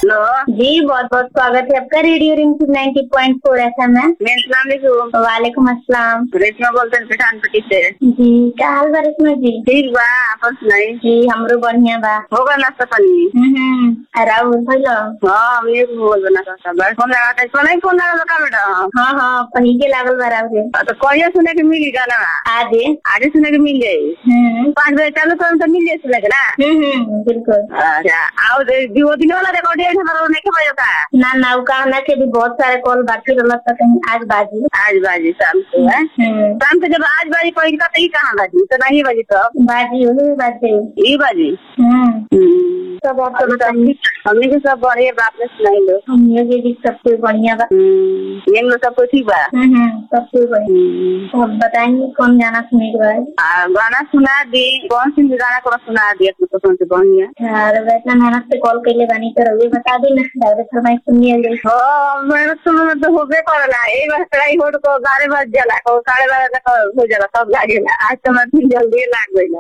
Hello जी, बहुत बहुत स्वागत है आपका रेडियो रिमझिम 90.4 FM में। वालेकुम अस्सलाम। रेशमा बोलते हैं पठानपट्टी से। जी, क्या हाल बा रेशमा जी? ठीक बा, आपन सुनाई। जी, हमरो बढ़िया बा। होगा नाश्ता पानी? राहुल भैया। हाँ, हम ये बोल बना था। बस फोन लगा था, फोन लगा का बेटा। हाँ, पही के लागल बा राहुल। तो कहिए सुने के मिली गाना? आजे सुने के मिल जाये। 5 बजे चालू करूँ तो मिल जाये सुने के ना? बिल्कुल। अच्छा, आओ वो दिन वाला रिकॉर्डिंग हमारा नहीं के बजा था। ना उ कहना के भी बहुत सारे कॉल बाकी रहला था, कहीं आज बाजी शाम को है। शाम को जब आज बाजी पड़ी तो ही कहाँ बाजी? तो नहीं बाजी तो बाजी ये बाजी। सब आप तो बताइए। हमने के सब बढ़िया बात में सुनाई लो। हमने भी सब कुछ बढ़िया बा। ये लोग सब कुछ ठीक बा। सब कुछ बढ़िया। अब बताएंगे कौन गाना सुने के बाद? गाना सुना दी। कौन सी गाना को सुना दिया तो कौन से बढ़िया? इतना मेहनत से कॉल कैले बानी तो रवि बता दी ना, डायरेक्ट फरमाइश सुनिए। मेहनत तो होबे करला। एक बार ट्राई हो तो 12 बज जाला, 12:30 तक हो जाला, सब लागेला। आज तो मैं जल्दी लाग गईला।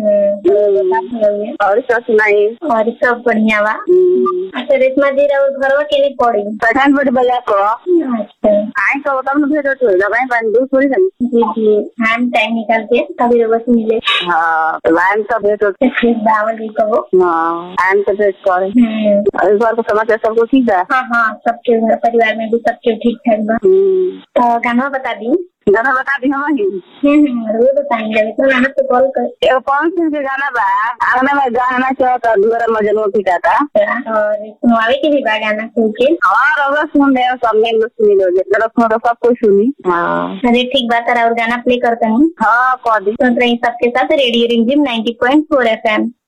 और सब सुनाई? और सब बढ़िया बा। अच्छा रेशमा जी, घरवा के नहीं पड़ी पठानपट्टी बजा को। अच्छा, आई तो बताओ ना, फिर तो लगाए पानी दूध थोड़ी करनी। जी, हम टाइम निकाल के कभी रोज मिले। हाँ, तो लाइन का भेंट होते दावल जी कहो। हाँ, लाइन का भेंट करे। इस बार को समाचार सबको ठीक है? हाँ, सबके घर परिवार में भी सबके ठीक ठाक बा। तो गाना बता दी। गाना बता दी हम ही बताएंगे। तो गाना तो कॉल कर। कौन सी गाना बा? आगना में गाना चाहता दूर मजनू पिटा था। और सुनवावे के भी बा गाना सुन के। हाँ, रोगा सुन रहे हो, सब में सुनी लो, जितना सुनो तो सब कुछ सुनी। हाँ, अरे ठीक बात है। और गाना प्ले करते हैं। हाँ, कौन दी सुन रही सबके साथ रेडियो रिमझिम 90.4 FM।